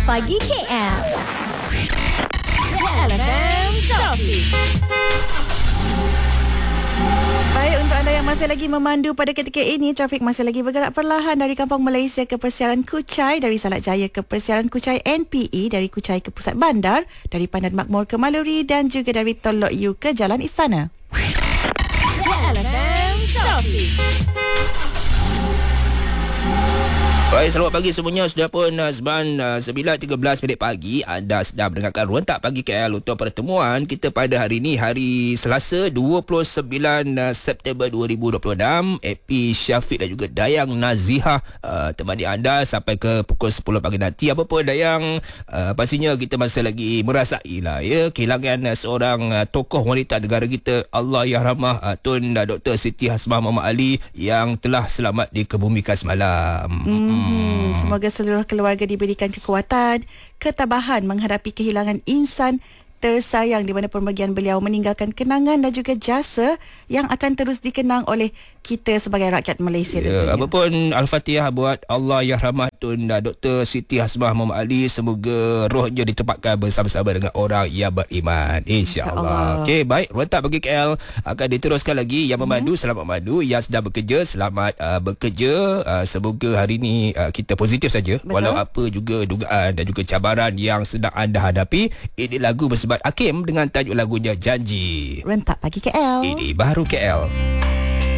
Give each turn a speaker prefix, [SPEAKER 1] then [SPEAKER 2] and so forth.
[SPEAKER 1] Pagi KL. KLFM Traffic. Baik, untuk anda yang masih lagi memandu pada ketika ini, trafik masih lagi bergerak perlahan dari Kampung Malaysia ke Persiaran Kuchai, dari Salak Jaya ke Persiaran Kuchai NPE, dari Kuchai ke Pusat Bandar, dari Pandan Makmur ke Maluri dan juga dari Tol Lok Yu ke Jalan Istana. KLFM Trafik.
[SPEAKER 2] Baik, selamat pagi semuanya. Sudah pun 9.13 pagi. Anda sedang mendengarkan Rentak Pagi KL untuk pertemuan kita pada hari ini, hari Selasa 29 September 2026. AP Syafiq dan juga Dayang Nazihah temani anda sampai ke pukul 10 pagi nanti. Apa pun Dayang, pastinya kita masih lagi merasai lah ya, kehilangan seorang tokoh wanita negara kita, Allahyarhamah Tun Dr. Siti Hasmah Muhammad Ali yang telah selamat dikebumikan semalam.
[SPEAKER 1] Semoga seluruh keluarga diberikan kekuatan, ketabahan menghadapi kehilangan insan tersayang di mana pemergian beliau meninggalkan kenangan dan juga jasa yang akan terus dikenang oleh kita sebagai rakyat Malaysia.
[SPEAKER 2] Ya, apapun Al-Fatihah buat Allahyarhamah Tun Dr. Siti Hasmah Muhammad Ali, semoga rohnya ditempatkan bersama-sama dengan orang yang beriman, insya-Allah. Okey, baik, Rentak Pagi KL akan diteruskan lagi. Yang memandu selamat memandu, yang sedang bekerja selamat bekerja. Semoga hari ini kita positif saja. Betul. Walau apa juga dugaan dan juga cabaran yang sedang anda hadapi. Ini lagu bersebut Hakim dengan tajuk lagunya Janji.
[SPEAKER 1] Rentak Pagi KL.
[SPEAKER 2] Ini baru KL.